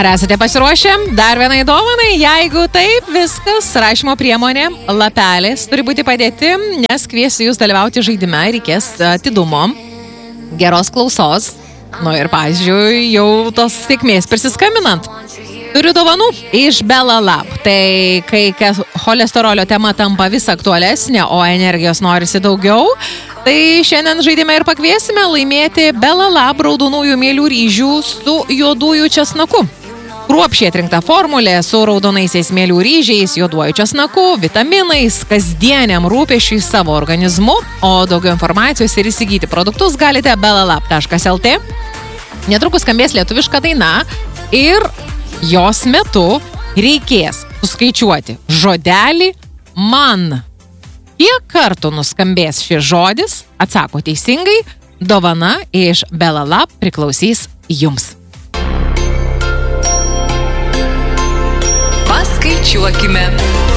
Ar esate pasiruošę? Dar vienai dovanai, jeigu taip, viskas, rašymo priemonė, lapelis turi būti padėti, nes kviesiu jūs dalyvauti žaidime, reikės atidumo, geros klausos, ir, pavyzdžiui, jau tos sėkmės prisiskambinant. Turiu dovanų iš Bella Lab. Tai kai cholesterolio tema tampa vis aktualesnė, o energijos norisi daugiau, tai šiandien žaidime ir pakviesime laimėti Bella Lab raudonųjų mielių ryžių su juodųjų česnaku. Kruopščiai atrinkta formulė su raudonaisiais mielių ryžiais, juoduoju česnaku, vitaminais, kasdieniam rūpešiui savo organizmu, o daugiau informacijos ir įsigyti produktus galite bellalab.lt. Netrukus skambės lietuviška daina ir jos metu reikės suskaičiuoti žodelį man. Kiek kartų nuskambės šis žodis, atsako teisingai, dovana iš Bella Lab priklausys jums. Paskaičiuokime.